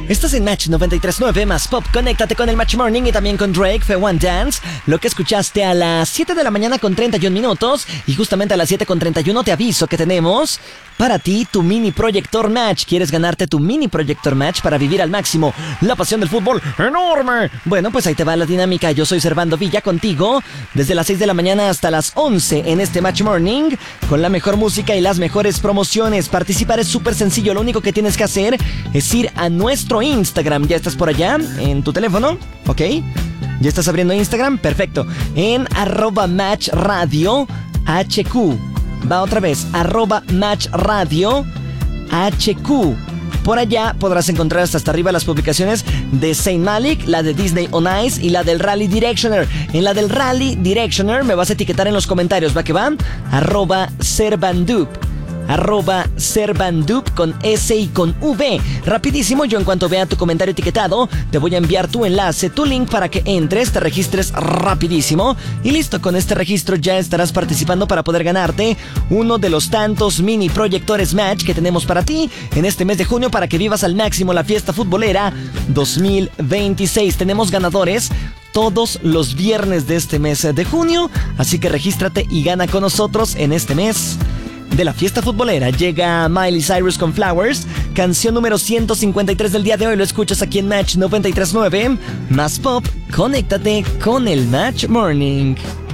Estás en Match 93.9 más Pop. Conéctate con el Match Morning y también con Drake, Fe One Dance. Lo que escuchaste a las 7 de la mañana con 31 minutos. Y justamente a las 7 con 31 te aviso que tenemos para ti tu mini proyector Match. ¿Quieres ganarte tu mini proyector Match para vivir al máximo la pasión del fútbol enorme? Bueno, pues ahí te va la dinámica. Yo soy Servando Villa contigo desde las 6 de la mañana hasta las 11 en este Match Morning con la mejor música y las mejores promociones. Participar es súper sencillo. Lo único que tienes que hacer es ir a nuestro Instagram. ¿Ya estás por allá en tu teléfono? ¿Ok? ¿Ya estás abriendo Instagram? Perfecto. En @matchradio HQ. Va otra vez, @matchradio HQ. Por allá podrás encontrar hasta arriba las publicaciones de Saint Malik, la de Disney on Ice y la del Rally Directioner. En la del Rally Directioner me vas a etiquetar en los comentarios, ¿va que va? @Servandup. @Servandup con S y con V. Rapidísimo, yo en cuanto vea tu comentario etiquetado, te voy a enviar tu enlace, tu link para que entres, te registres rapidísimo. Y listo, con este registro ya estarás participando para poder ganarte uno de los tantos mini proyectores Match que tenemos para ti en este mes de junio para que vivas al máximo la fiesta futbolera 2026. Tenemos ganadores todos los viernes de este mes de junio, así que regístrate y gana con nosotros en este mes de la fiesta futbolera. Llega Miley Cyrus con Flowers, canción número 153 del día de hoy. Lo escuchas aquí en Match 93.9 más Pop. Conéctate con el Match Morning.